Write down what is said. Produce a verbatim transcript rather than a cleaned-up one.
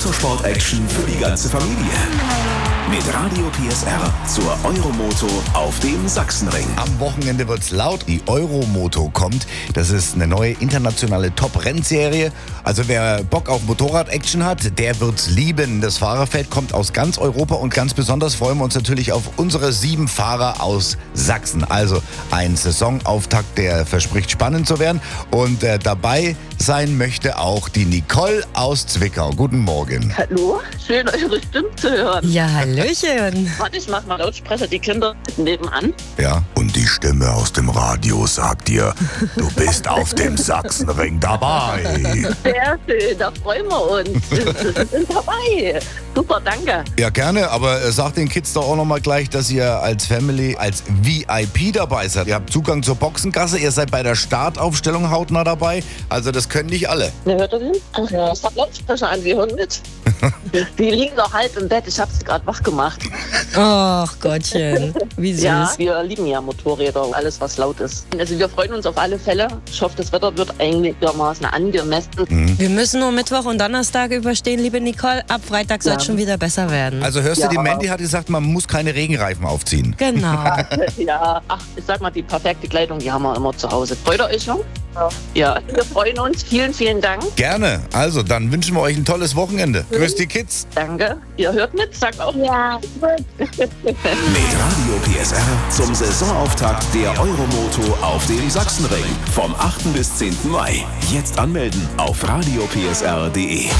Motorsport-Action für die ganze Familie. Mit Radio P S R zur Euromoto auf dem Sachsenring. Am Wochenende wird's laut. Die Euromoto kommt. Das ist eine neue internationale Top-Rennserie. Also wer Bock auf Motorrad-Action hat, der wird's lieben. Das Fahrerfeld kommt aus ganz Europa und ganz besonders freuen wir uns natürlich auf unsere sieben Fahrer aus Sachsen. Also ein Saisonauftakt, der verspricht spannend zu werden. Und äh, dabei sein möchte auch die Nicole aus Zwickau. Guten Morgen. Hallo, schön eure Stimme zu hören. Ja, hallöchen. Warte, ich mach mal Lautsprecher, die Kinder nebenan. Ja, und die Stimme aus dem Radio sagt dir, du bist auf dem Sachsenring dabei. Sehr schön, da freuen wir uns. Wir sind dabei. Super, danke. Ja, gerne, aber äh, sagt den Kids doch auch nochmal gleich, dass ihr als Family, als V I P dabei seid. Ihr habt Zugang zur Boxengasse, ihr seid bei der Startaufstellung hautnah dabei. Also das können nicht alle. Ne, hört ihr den? Ach ja, es hat Lautsprecher an, die hören mit. Die liegen doch halb im Bett, ich hab sie gerade wach gemacht. Ach Gottchen, wie süß. Ja, wir lieben ja Motorräder und alles, was laut ist. Also wir freuen uns auf alle Fälle. Ich hoffe, das Wetter wird einigermaßen angemessen. Mhm. Wir müssen nur Mittwoch und Donnerstag überstehen, liebe Nicole. Ab Freitag soll es Ja. schon wieder besser werden. Also hörst Ja. du, die Mandy hat gesagt, man muss keine Regenreifen aufziehen. Genau. Ja, ach, ich sag mal, die perfekte Kleidung, die haben wir immer zu Hause. Freut ihr euch schon? Ja, wir freuen uns. Vielen, vielen Dank. Gerne. Also, dann wünschen wir euch ein tolles Wochenende. Grüß die Kids. Danke. Ihr hört mit, sagt auch ja. Mit Radio P S R zum Saisonauftakt der Euromoto auf dem Sachsenring vom achten bis zehnten Mai. Jetzt anmelden auf radio p s r punkt d e.